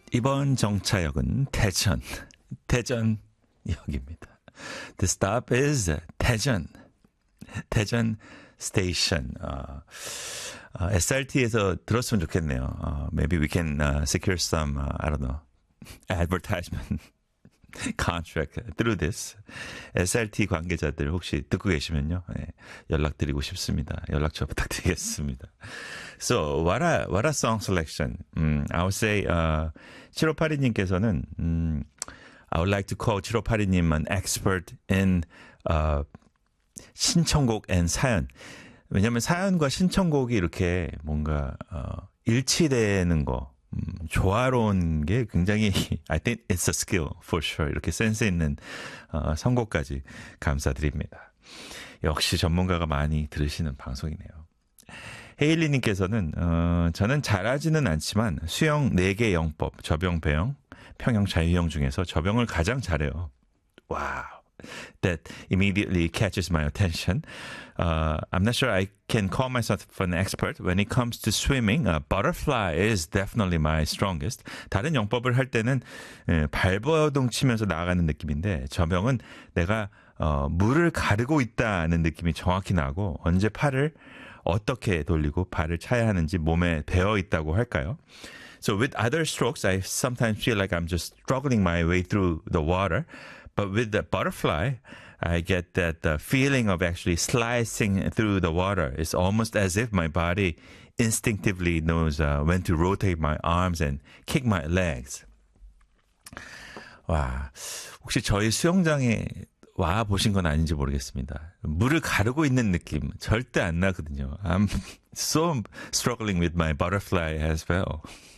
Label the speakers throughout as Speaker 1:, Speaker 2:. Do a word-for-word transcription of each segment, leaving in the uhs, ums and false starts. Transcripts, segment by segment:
Speaker 1: 이번 정차역은 대전, 대전역입니다. The stop is 대전, 대전 station. Uh, uh, 에스알티에서 들었으면 좋겠네요. Uh, maybe we can uh, secure some, uh, I don't know, advertisement contract through this. 에스알티 관계자들 혹시 듣고 계시면요, 네, 연락드리고 싶습니다. 연락처 부탁드리겠습니다. So, what a, what a song selection. Um, I would say, uh, 칠오팔이님께서는, um, I would like to call 칠오팔이님 an expert in, uh, 신청곡 and 사연. 왜냐면 사연과 신청곡이 이렇게 뭔가, 어, 일치되는 거, 음, 조화로운 게 굉장히 I think it's a skill for sure. 이렇게 센스 있는 어, 선곡까지 감사드립니다. 역시 전문가가 많이 들으시는 방송이네요. 헤일리님께서는 어, 저는 잘하지는 않지만 수영 네 개 영법, 저병, 배영, 평영, 자유형 중에서 저병을 가장 잘해요. 와우. That immediately catches my attention. Uh, I'm not sure I can call myself an expert. When it comes to swimming, uh, butterfly is definitely my strongest. 다른 영법을 할 때는 예, 발버둥 치면서 나아가는 느낌인데 저병은 내가 어, 물을 가르고 있다는 느낌이 정확히 나고 언제 팔을 어떻게 돌리고 발을 차야 하는지 몸에 배어 있다고 할까요? So with other strokes, I sometimes feel like I'm just struggling my way through the water. But with the butterfly, I get that the feeling of actually slicing through the water. It's almost as if my body instinctively knows uh, when to rotate my arms and kick my legs. 와, 혹시 저희 수영장에 와 보신 건 아닌지 모르겠습니다. 물을 가르고 있는 느낌 절대 안 나거든요. I'm so struggling with my butterfly as well.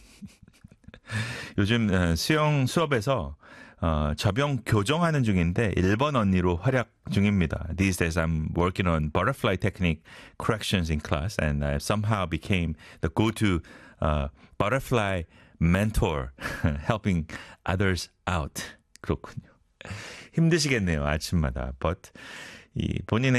Speaker 1: 요즘 수영 수업에서 어, 저병 교정하는 중인데 일 번 언니로 활약 중입니다. These days I'm working on butterfly technique corrections in class and I somehow became the go-to uh, butterfly mentor helping others out. 그렇군요. 힘드시겠네요. 아침마다. But 이 본인의